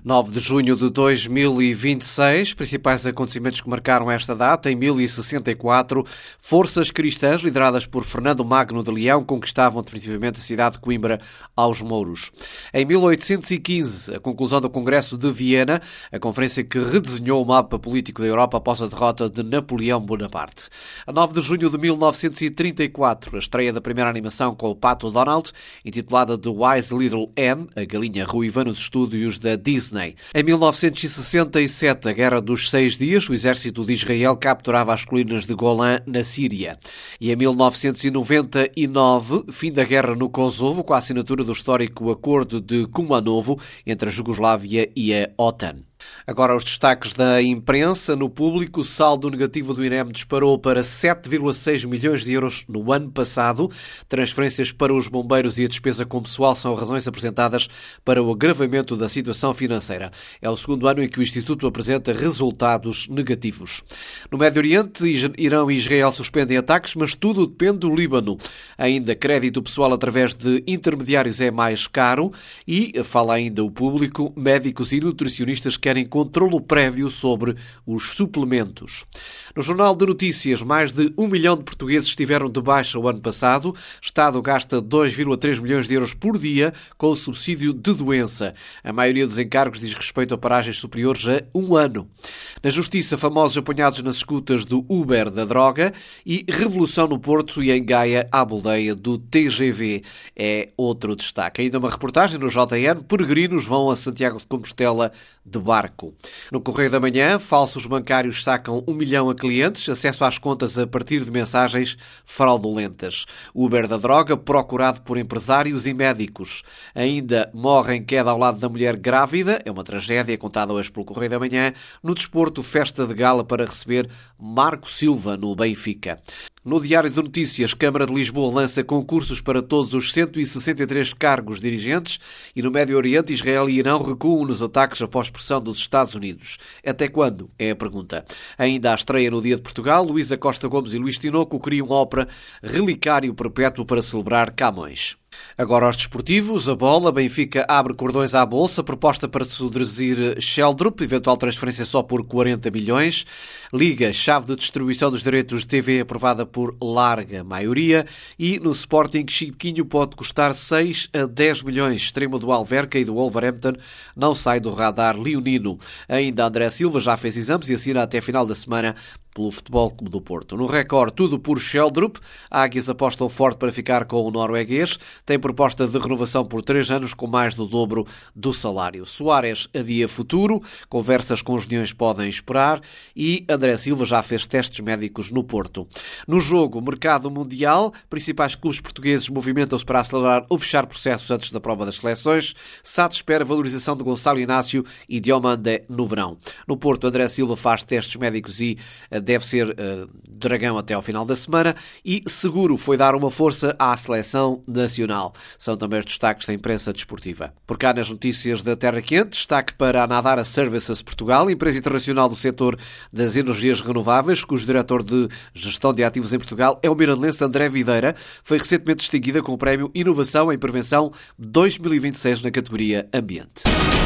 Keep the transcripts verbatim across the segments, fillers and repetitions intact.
nove de junho de dois mil e vinte e seis, principais acontecimentos que marcaram esta data. Em mil e sessenta e quatro, forças cristãs lideradas por Fernando Magno de Leão conquistavam definitivamente a cidade de Coimbra aos mouros. Em mil oitocentos e quinze, a conclusão do Congresso de Viena, a conferência que redesenhou o mapa político da Europa após a derrota de Napoleão Bonaparte. A nove de junho de mil novecentos e trinta e quatro, a estreia da primeira animação com o Pato Donald, intitulada The Wise Little Hen, a galinha ruiva, nos estúdios da Disney. Em mil novecentos e sessenta e sete, a Guerra dos Seis Dias, o exército de Israel capturava as colinas de Golã, na Síria. E em mil novecentos e noventa e nove, fim da guerra no Kosovo, com a assinatura do histórico Acordo de Kumanovo entre a Jugoslávia e a OTAN. Agora os destaques da imprensa. No público, o saldo negativo do INEM disparou para sete vírgula seis milhões de euros no ano passado. Transferências para os bombeiros e a despesa com pessoal são razões apresentadas para o agravamento da situação financeira. É o segundo ano em que o Instituto apresenta resultados negativos. No Médio Oriente, Irão e Israel suspendem ataques, mas tudo depende do Líbano. Ainda crédito pessoal através de intermediários é mais caro e, fala ainda o público, médicos e nutricionistas querem controlo prévio sobre os suplementos. No Jornal de Notícias, mais de um milhão de portugueses estiveram de baixa o ano passado. O Estado gasta dois vírgula três milhões de euros por dia com o subsídio de doença. A maioria dos encargos diz respeito a paragens superiores a um ano. Na Justiça, famosos apanhados nas escutas do Uber da droga e revolução no Porto e em Gaia, à boleia do T G V. É outro destaque. Ainda uma reportagem no J N. Peregrinos vão a Santiago de Compostela de barco. No Correio da Manhã, falsos bancários sacam um milhão a clientes, acesso às contas a partir de mensagens fraudulentas. Uber da droga, procurado por empresários e médicos. Ainda morre em queda ao lado da mulher grávida, é uma tragédia contada hoje pelo Correio da Manhã. No desporto, festa de gala para receber Marco Silva no Benfica. No Diário de Notícias, Câmara de Lisboa lança concursos para todos os cento e sessenta e três cargos dirigentes e no Médio Oriente, Israel e Irão recuam nos ataques após pressão dos Estados Unidos. Até quando? É a pergunta. Ainda à estreia no Dia de Portugal, Luísa Costa Gomes e Luís Tinoco criam ópera Relicário Perpétuo para celebrar Camões. Agora aos desportivos, a bola, Benfica abre cordões à bolsa, proposta para seduzir Sheldrup, eventual transferência só por quarenta milhões. Liga, chave de distribuição dos direitos de T V aprovada por larga maioria. E no Sporting, Chiquinho pode custar seis a dez milhões. Extremo do Alverca e do Wolverhampton não sai do radar leonino. Ainda André Silva já fez exames e assina até final da semana pelo Futebol Clube do Porto. No Record, tudo por Sheldrup. Águias apostam forte para ficar com o norueguês. Tem proposta de renovação por três anos com mais do dobro do salário. Soares adia futuro. Conversas com os leões podem esperar. E André Silva já fez testes médicos no Porto. No jogo, mercado mundial. Principais clubes portugueses movimentam-se para acelerar ou fechar processos antes da prova das seleções. S A D espera valorização de Gonçalo Inácio e Diomande no verão. No Porto, André Silva faz testes médicos e deve ser uh, dragão até ao final da semana e seguro foi dar uma força à seleção nacional. São também os destaques da imprensa desportiva. Por cá nas notícias da Terra Quente, destaque para a Nadara Services Portugal, empresa internacional do setor das energias renováveis, cujo diretor de gestão de ativos em Portugal é o miradolense André Videira, foi recentemente distinguida com o prémio Inovação em Prevenção dois mil e vinte e seis na categoria Ambiente.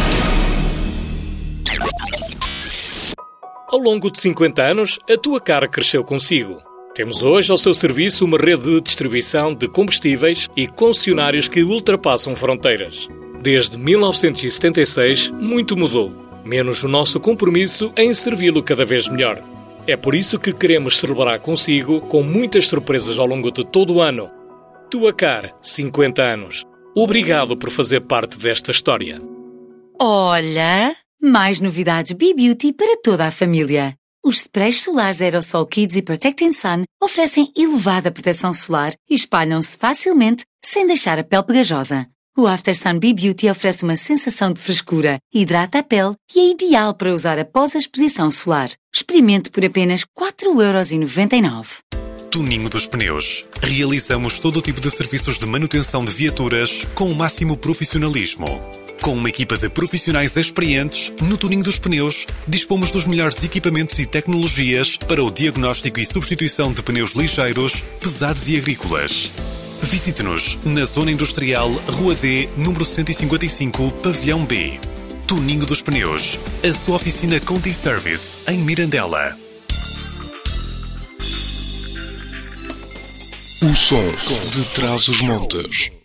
Ao longo de cinquenta anos, a tua cara cresceu consigo. Temos hoje ao seu serviço uma rede de distribuição de combustíveis e concessionários que ultrapassam fronteiras. Desde mil novecentos e setenta e seis, muito mudou, menos o nosso compromisso em servi-lo cada vez melhor. É por isso que queremos celebrar consigo com muitas surpresas ao longo de todo o ano. Tua Car, cinquenta anos. Obrigado por fazer parte desta história. Olha! Mais novidades B-Beauty para toda a família. Os sprays solares Aerosol Kids e Protect Sun oferecem elevada proteção solar e espalham-se facilmente sem deixar a pele pegajosa. O After Sun B-Beauty oferece uma sensação de frescura, hidrata a pele e é ideal para usar após a exposição solar. Experimente por apenas quatro euros e noventa e nove. Tuninho dos Pneus. Realizamos todo o tipo de serviços de manutenção de viaturas com o máximo profissionalismo. Com uma equipa de profissionais experientes, no Tuninho dos Pneus, dispomos dos melhores equipamentos e tecnologias para o diagnóstico e substituição de pneus ligeiros, pesados e agrícolas. Visite-nos na Zona Industrial, Rua D, número cento e cinquenta e cinco, Pavilhão B. Tuninho dos Pneus, a sua oficina Conti Service em Mirandela. O som de Trás-os-Montes.